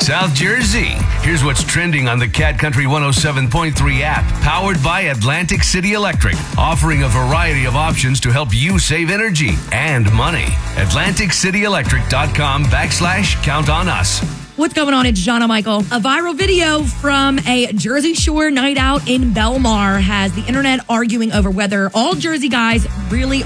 South Jersey. Here's what's trending on the Cat Country 107.3 app, powered by Atlantic City Electric, offering a variety of options to help you save energy and money. AtlanticCityElectric.com/count on us. What's going on? It's Jana Michael. A viral video from a Jersey Shore night out in Belmar has the internet arguing over whether all Jersey guys really